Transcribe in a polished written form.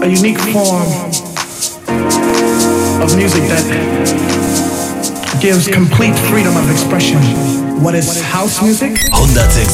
a unique form of music that gives complete freedom of expression. What is house music? 106.9